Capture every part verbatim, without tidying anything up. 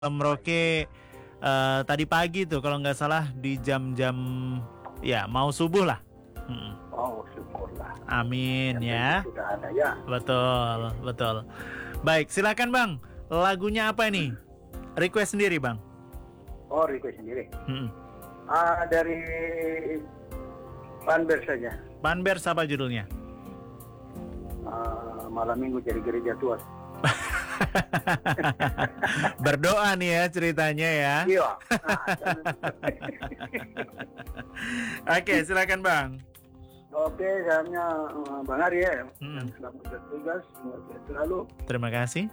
Merauke uh, tadi pagi tuh kalau nggak salah di jam-jam ya mau subuh lah. Hmm. Oh, syukurlah. Amin ya. Sudah ada ya. Betul, betul. Baik, silakan Bang. Lagunya apa ini? Request sendiri Bang. Oh, request sendiri. Hmm. Ah, dari Panber saja. Panber apa judulnya? Ah, malam minggu jadi gereja tua. Berdoa nih ya ceritanya ya. Iya. Oke, silakan Bang. Oke, salamnya uh, Bang Arya. Hmm. Selamat bertugas, semoga selalu. Terima kasih.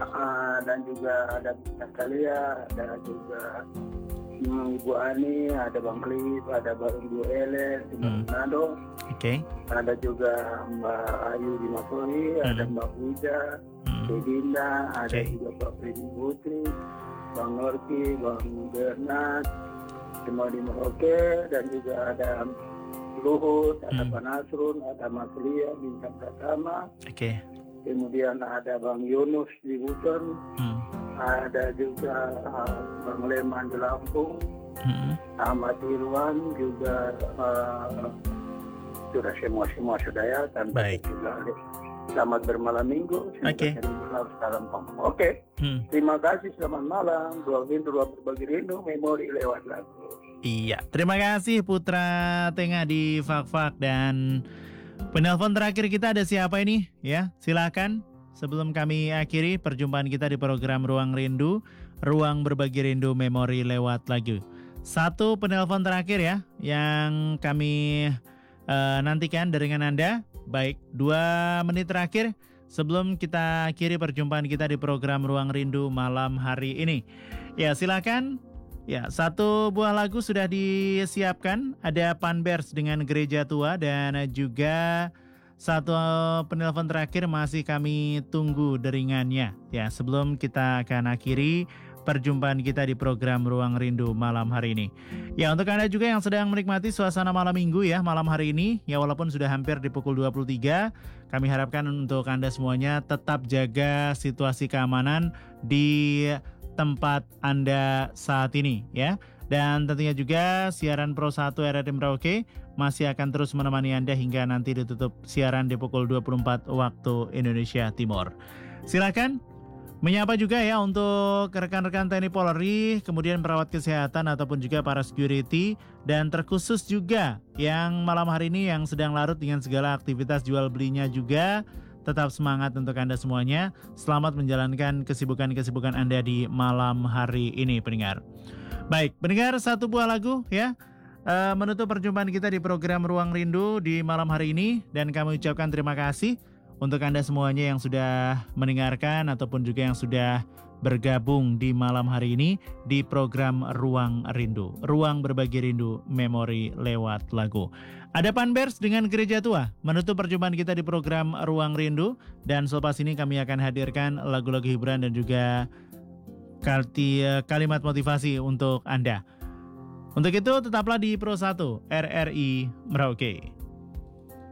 Uh, dan juga ada Natalia, ada juga hmm, Ibu Ani, ada Bang Klip, ada Bang Ibu Ele, di Hmm. Manado. Oke. Ada juga Mbak Ayu di Mapoli, Hmm. ada Mbak Puja, Hmm. Dedinda, ada Oke. juga Pak Freddy Putri, Bang Norki, Bang Bernard, semua di Merauke, dan juga ada Luhut, ada Hmm. Pak Nasrun, ada Mas Lia, Bintang Pratama, Oke. kemudian ada Bang Yunus di Buton, Hmm. ada juga uh, Bang Leman di Lampung, Hmm. Ahmad Irwan juga uh, sudah semua-semua sudah ya, dan Baik. juga selamat bermalam minggu. Oke. Salam Om. Oke. Hmm. Terima kasih, selamat malam. Ruang rindu, ruang berbagi rindu, memori lewat lagu. Iya, terima kasih Putra Tengah di Fak-Fak. Dan penelpon terakhir kita ada siapa ini? Ya, silakan. Sebelum kami akhiri perjumpaan kita di program Ruang Rindu, Ruang Berbagi Rindu Memori lewat lagu. Satu penelpon terakhir ya, yang kami uh, nantikan dengan Anda. Baik, dua menit terakhir sebelum kita akhiri perjumpaan kita di program Ruang Rindu malam hari ini. Ya, silakan. Ya, satu buah lagu sudah disiapkan. Ada Panbers dengan Gereja Tua, dan juga satu penelpon terakhir masih kami tunggu deringannya. Ya, sebelum kita akan akhiri perjumpaan kita di program Ruang Rindu malam hari ini. Ya, untuk Anda juga yang sedang menikmati suasana malam minggu ya, malam hari ini, ya walaupun sudah hampir di pukul dua puluh tiga, kami harapkan untuk Anda semuanya tetap jaga situasi keamanan di tempat Anda saat ini ya. Dan tentunya juga siaran Pro satu R R I Merauke masih akan terus menemani Anda hingga nanti ditutup siaran di pukul dua puluh empat waktu Indonesia Timur. Silakan menyapa juga ya untuk rekan-rekan T N I Polri, kemudian perawat kesehatan ataupun juga para security, dan terkhusus juga yang malam hari ini yang sedang larut dengan segala aktivitas jual belinya juga. Tetap semangat untuk Anda semuanya. Selamat menjalankan kesibukan-kesibukan Anda di malam hari ini, pendengar. Baik, pendengar, satu buah lagu ya uh, menutup perjumpaan kita di program Ruang Rindu di malam hari ini. Dan kami ucapkan terima kasih untuk Anda semuanya yang sudah mendengarkan ataupun juga yang sudah bergabung di malam hari ini di program Ruang Rindu, Ruang Berbagi Rindu Memori lewat lagu. Ada Panbers dengan Gereja Tua menutup perjumpaan kita di program Ruang Rindu, dan selepas ini kami akan hadirkan lagu-lagu hiburan dan juga kalimat motivasi untuk Anda. Untuk itu tetaplah di Pro satu R R I Merauke.